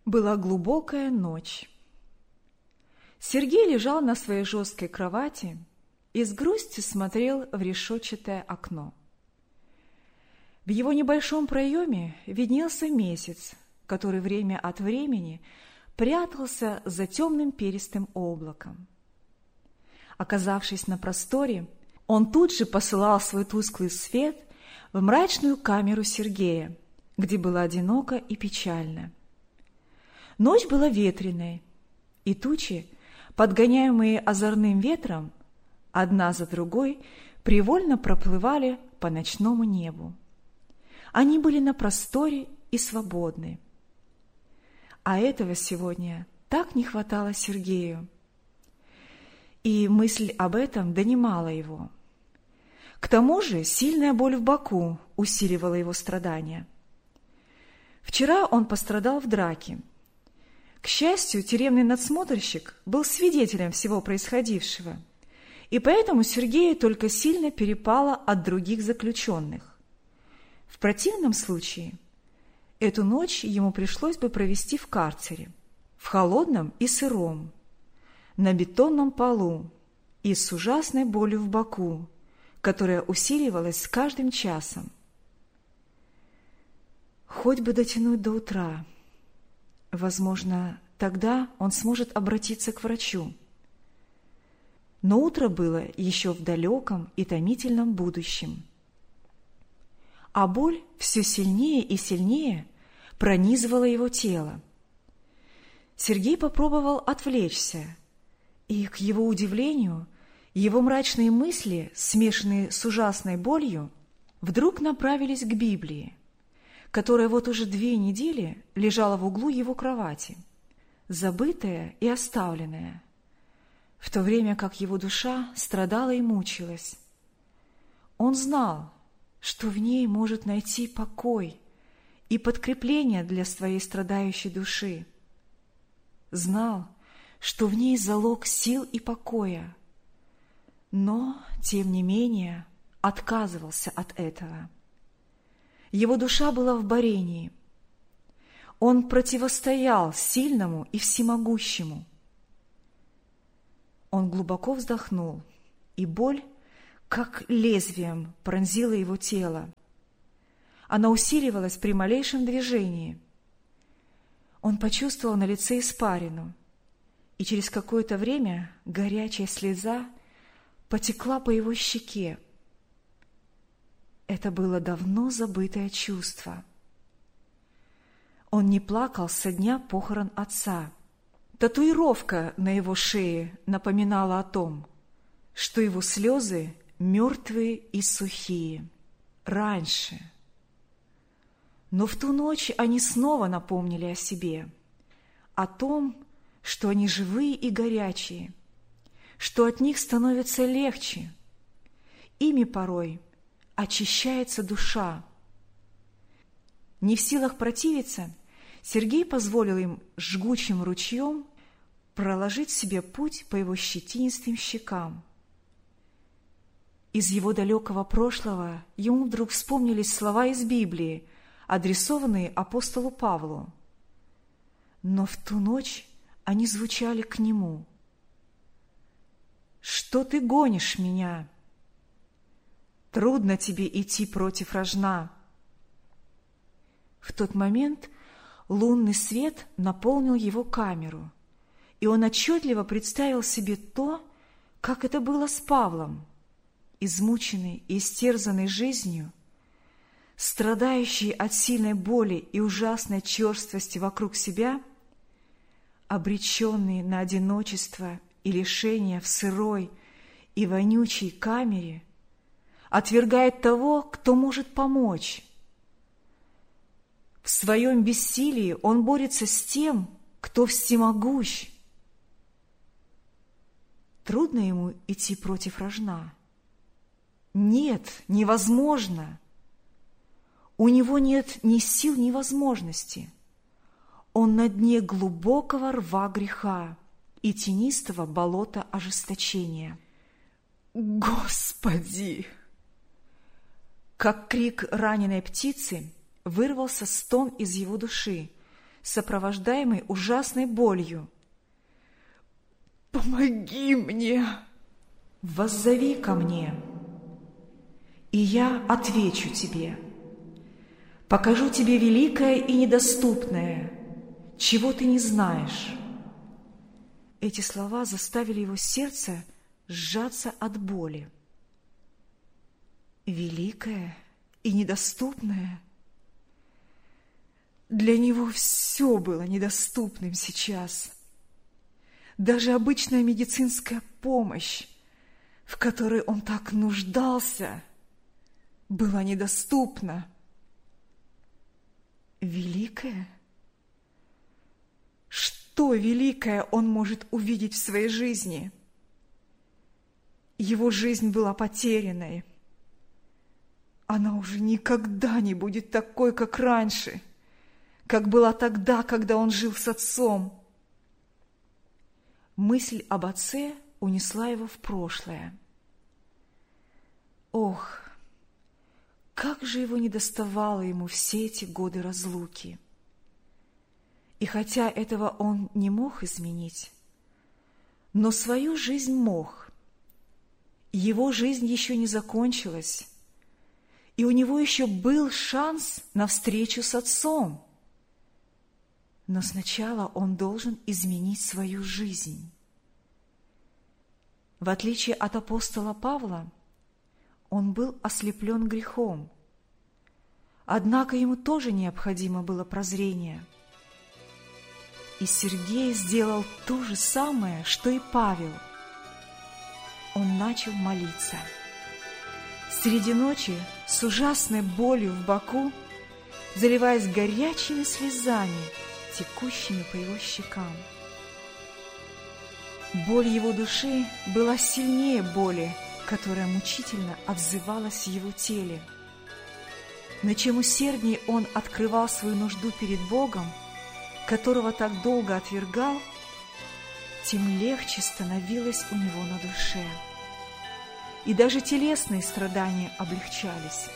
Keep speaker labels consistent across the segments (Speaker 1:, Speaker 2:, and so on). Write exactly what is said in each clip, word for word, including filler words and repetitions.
Speaker 1: Была глубокая ночь. Сергей лежал на своей жесткой кровати и с грустью смотрел в решетчатое окно. В его небольшом проеме виднелся месяц, который время от времени прятался за темным перистым облаком. Оказавшись на просторе, он тут же посылал свой тусклый свет в мрачную камеру Сергея, где было одиноко и печально. Ночь была ветреной, и тучи, подгоняемые озорным ветром, одна за другой привольно проплывали по ночному небу. Они были на просторе и свободны. А этого сегодня так не хватало Сергею. И мысль об этом донимала его. К тому же сильная боль в боку усиливала его страдания. Вчера он пострадал в драке. К счастью, тюремный надсмотрщик был свидетелем всего происходившего, и поэтому Сергею только сильно перепало от других заключенных. В противном случае эту ночь ему пришлось бы провести в карцере, в холодном и сыром, на бетонном полу и с ужасной болью в боку, которая усиливалась с каждым часом. Хоть бы дотянуть до утра. Возможно, тогда он сможет обратиться к врачу. Но утро было еще в далеком и томительном будущем. А боль все сильнее и сильнее пронизывала его тело. Сергей попробовал отвлечься, и, к его удивлению, его мрачные мысли, смешанные с ужасной болью, вдруг направились к Библии, которая вот уже две недели лежала в углу его кровати, забытая и оставленная, в то время как его душа страдала и мучилась. Он знал, что в ней может найти покой и подкрепление для своей страдающей души. Знал, что в ней залог сил и покоя, но, тем не менее, отказывался от этого. Его душа была в борении. Он противостоял сильному и всемогущему. Он глубоко вздохнул, и боль, как лезвием, пронзила его тело. Она усиливалась при малейшем движении. Он почувствовал на лице испарину, и через какое-то время горячая слеза потекла по его щеке. Это было давно забытое чувство. Он не плакал со дня похорон отца. Татуировка на его шее напоминала о том, что его слезы мертвые и сухие. Раньше. Но в ту ночь они снова напомнили о себе, о том, что они живые и горячие, что от них становится легче. Ими порой очищается душа. Не в силах противиться, Сергей позволил им жгучим ручьем проложить себе путь по его щетинистым щекам. Из его далекого прошлого ему вдруг вспомнились слова из Библии, адресованные апостолу Павлу. Но в ту ночь они звучали к нему. «Что ты гонишь меня? Трудно тебе идти против рожна». В тот момент лунный свет наполнил его камеру, и он отчетливо представил себе то, как это было с Павлом, измученный и истерзанный жизнью, страдающий от сильной боли и ужасной черствости вокруг себя, обреченный на одиночество и лишение в сырой и вонючей камере, отвергает того, кто может помочь. В своем бессилии он борется с тем, кто всемогущ. Трудно ему идти против рожна. Нет, невозможно. У него нет ни сил, ни возможности. Он на дне глубокого рва греха и тенистого болота ожесточения. «Господи!» Как крик раненой птицы вырвался стон из его души, сопровождаемый ужасной болью. «Помоги мне!» «Воззови ко мне, и я отвечу тебе. Покажу тебе великое и недоступное, чего ты не знаешь». Эти слова заставили его сердце сжаться от боли. Великое и недоступное? Для него все было недоступным сейчас. Даже обычная медицинская помощь, в которой он так нуждался, была недоступна. Великое? Что великое он может увидеть в своей жизни? Его жизнь была потерянной. Она уже никогда не будет такой, как раньше, как была тогда, когда он жил с отцом. Мысль об отце унесла его в прошлое. Ох, как же его недоставало ему все эти годы разлуки! И хотя этого он не мог изменить, но свою жизнь мог. Его жизнь еще не закончилась, и у него еще был шанс на встречу с отцом. Но сначала он должен изменить свою жизнь. В отличие от апостола Павла, он был ослеплен грехом. Однако ему тоже необходимо было прозрение. И Сергей сделал то же самое, что и Павел. Он начал молиться. Среди ночи, с ужасной болью в боку, заливаясь горячими слезами, текущими по его щекам. Боль его души была сильнее боли, которая мучительно отзывалась в его теле. Но чем усерднее он открывал свою нужду перед Богом, которого так долго отвергал, тем легче становилось у него на душе. И даже телесные страдания облегчались.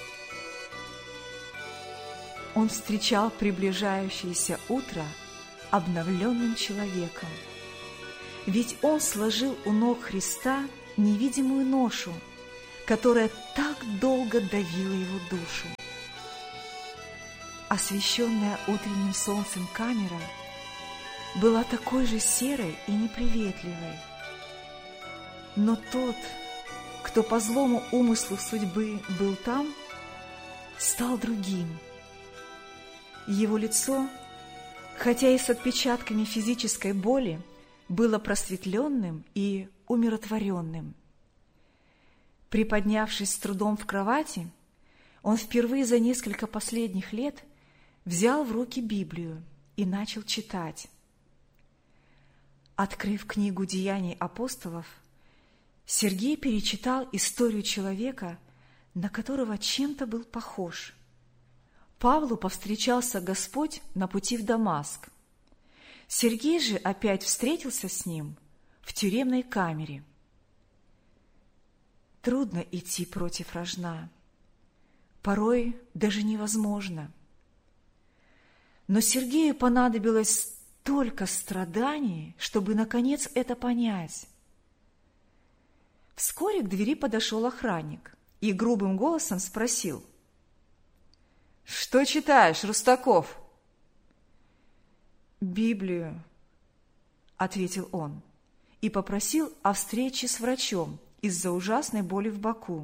Speaker 1: Он встречал приближающееся утро обновленным человеком, ведь он сложил у ног Христа невидимую ношу, которая так долго давила его душу. Освещенная утренним солнцем камера была такой же серой и неприветливой. Но тот, кто по злому умыслу судьбы был там, стал другим. Его лицо, хотя и с отпечатками физической боли, было просветленным и умиротворенным. Приподнявшись с трудом в кровати, он впервые за несколько последних лет взял в руки Библию и начал читать. Открыв книгу «Деяний апостолов», Сергей перечитал историю человека, на которого чем-то был похож. Павлу повстречался Господь на пути в Дамаск. Сергей же опять встретился с ним в тюремной камере. Трудно идти против рожна, порой даже невозможно. Но Сергею понадобилось столько страданий, чтобы, наконец, это понять. Вскоре к двери подошел охранник и грубым голосом спросил: «Что читаешь, Рустаков?» «Библию», — ответил он и попросил о встрече с врачом из-за ужасной боли в боку.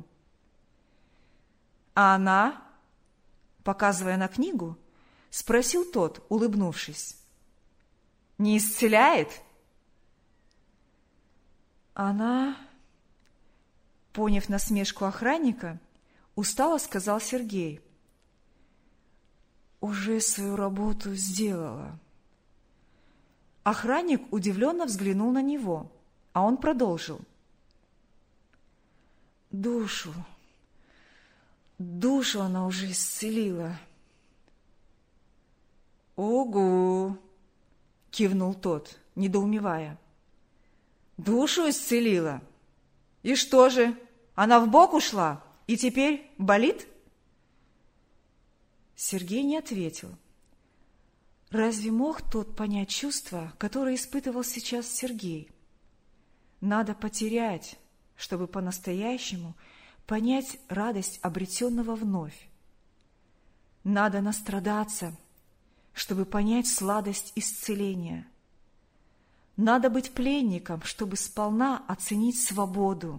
Speaker 1: «А она?» — показывая на книгу, спросил тот, улыбнувшись. «Не исцеляет?» «Она...» Поняв насмешку охранника, устало сказал Сергей. «Уже свою работу сделала». Охранник удивленно взглянул на него, а он продолжил. «Душу, душу она уже исцелила». «Угу!» — кивнул тот, недоумевая. «Душу исцелила? И что же, она в бок ушла и теперь болит?» Сергей не ответил. Разве мог тот понять чувства, которые испытывал сейчас Сергей? Надо потерять, чтобы по-настоящему понять радость обретенного вновь. Надо настрадаться, чтобы понять сладость исцеления. Надо быть пленником, чтобы сполна оценить свободу.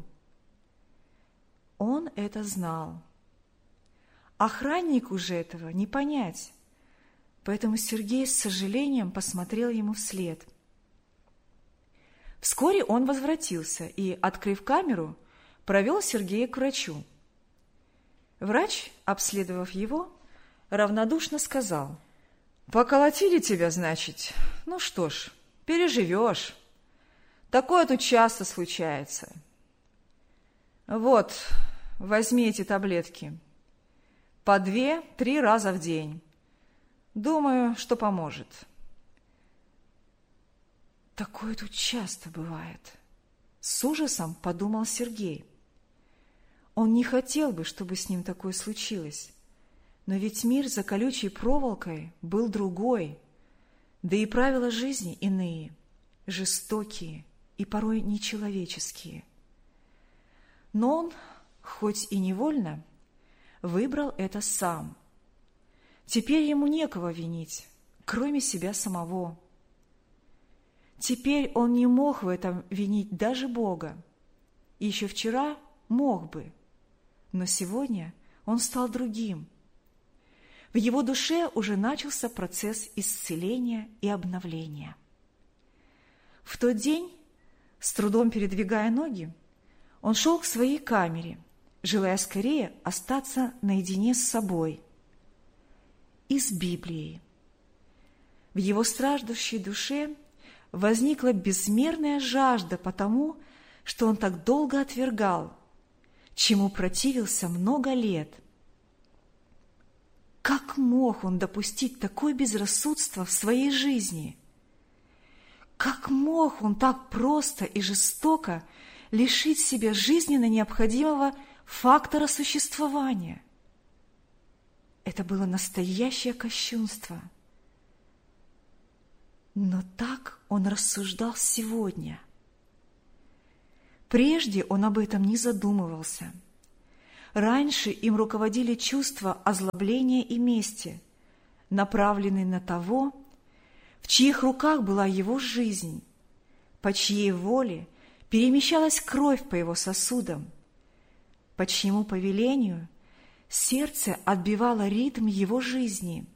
Speaker 1: Он это знал. Охраннику же этого не понять, поэтому Сергей с сожалением посмотрел ему вслед. Вскоре он возвратился и, открыв камеру, провел Сергея к врачу. Врач, обследовав его, равнодушно сказал: «Поколотили тебя, значит? Ну что ж, переживешь. Такое тут часто случается. Вот, возьми эти таблетки. По две-три раза в день. Думаю, что поможет». Такое тут часто бывает. С ужасом подумал Сергей. Он не хотел бы, чтобы с ним такое случилось. Но ведь мир за колючей проволокой был другой, да и правила жизни иные, жестокие и порой нечеловеческие. Но он, хоть и невольно, выбрал это сам. Теперь ему некого винить, кроме себя самого. Теперь он не мог в этом винить даже Бога. И еще вчера мог бы, но сегодня он стал другим. В его душе уже начался процесс исцеления и обновления. В тот день, с трудом передвигая ноги, он шел к своей камере, желая скорее остаться наедине с собой и с Библией. В его страждущей душе возникла безмерная жажда по тому, что он так долго отвергал, чему противился много лет. Как мог он допустить такое безрассудство в своей жизни? Как мог он так просто и жестоко лишить себя жизненно необходимого фактора существования? Это было настоящее кощунство. Но так он рассуждал сегодня. Прежде он об этом не задумывался. Раньше им руководили чувства озлобления и мести, направленные на того, в чьих руках была его жизнь, по чьей воле перемещалась кровь по его сосудам, по чьему повелению сердце отбивало ритм его жизни.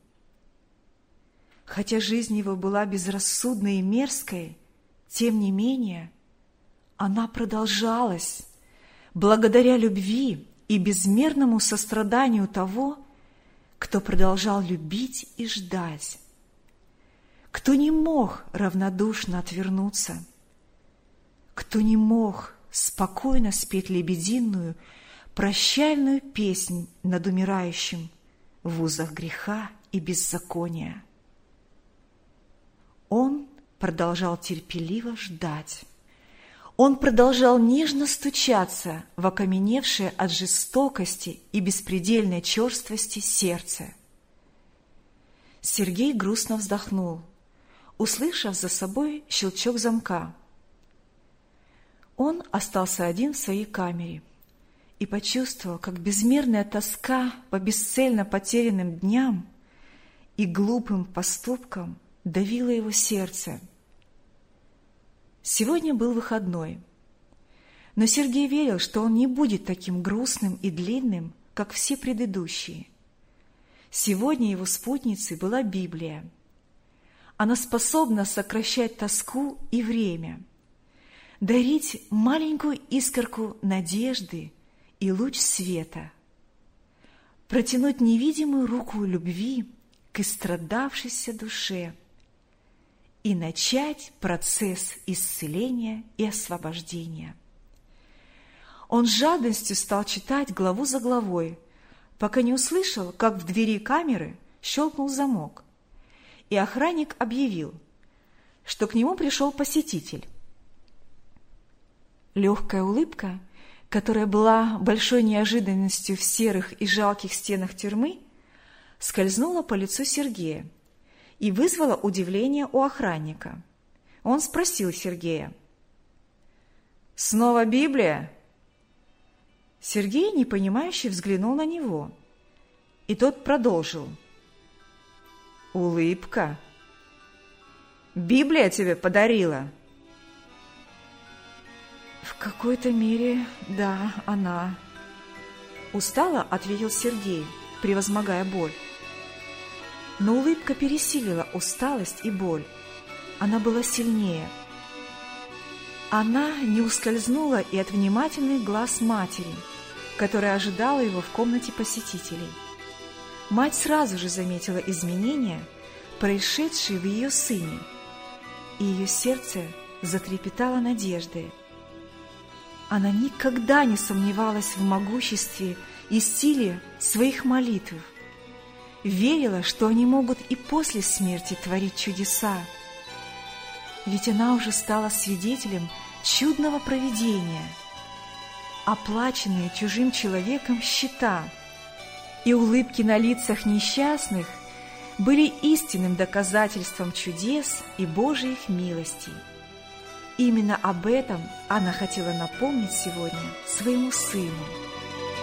Speaker 1: Хотя жизнь его была безрассудной и мерзкой, тем не менее она продолжалась благодаря любви и безмерному состраданию того, кто продолжал любить и ждать, кто не мог равнодушно отвернуться, кто не мог спокойно спеть лебединую, прощальную песнь над умирающим в узах греха и беззакония. Он продолжал терпеливо ждать. Он продолжал нежно стучаться в окаменевшее от жестокости и беспредельной черствости сердце. Сергей грустно вздохнул, услышав за собой щелчок замка. Он остался один в своей камере и почувствовал, как безмерная тоска по бесцельно потерянным дням и глупым поступкам давило его сердце. Сегодня был выходной, но Сергей верил, что он не будет таким грустным и длинным, как все предыдущие. Сегодня его спутницей была Библия. Она способна сокращать тоску и время, дарить маленькую искорку надежды и луч света, протянуть невидимую руку любви к истрадавшейся душе и начать процесс исцеления и освобождения. Он с жадностью стал читать главу за главой, пока не услышал, как в двери камеры щелкнул замок, и охранник объявил, что к нему пришел посетитель. Легкая улыбка, которая была большой неожиданностью в серых и жалких стенах тюрьмы, скользнула по лицу Сергея, и вызвало удивление у охранника. Он спросил Сергея: «Снова Библия?» Сергей непонимающе взглянул на него, и тот продолжил: «Улыбка? Библия тебе подарила?» «В какой-то мере, да, она», — устало ответил Сергей, превозмогая боль. Но улыбка пересилила усталость и боль. Она была сильнее. Она не ускользнула и от внимательных глаз матери, которая ожидала его в комнате посетителей. Мать сразу же заметила изменения, происшедшие в ее сыне, и ее сердце затрепетало надеждой. Она никогда не сомневалась в могуществе и силе своих молитв, верила, что они могут и после смерти творить чудеса, ведь она уже стала свидетелем чудного провидения. Оплаченные чужим человеком счета и улыбки на лицах несчастных были истинным доказательством чудес и Божьих милостей. Именно об этом она хотела напомнить сегодня своему сыну.